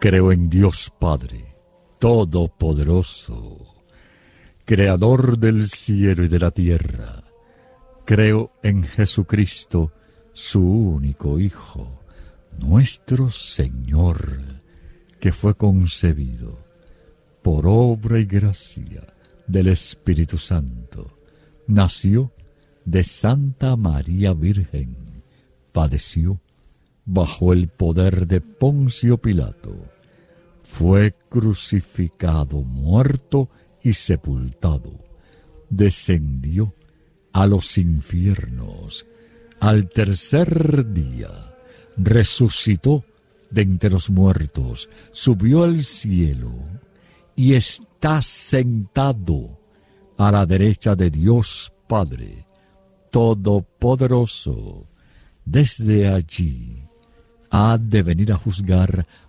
Creo en Dios Padre, Todopoderoso, Creador del cielo y de la tierra. Creo en Jesucristo, su único Hijo, nuestro Señor, que fue concebido por obra y gracia del Espíritu Santo. Nació de Santa María Virgen, padeció bajo el poder de Poncio Pilato, fue crucificado, muerto y sepultado, descendió a los infiernos, al tercer día resucitó de entre los muertos, subió al cielo y está sentado a la derecha de Dios Padre Todopoderoso. Desde allí ha de venir a juzgar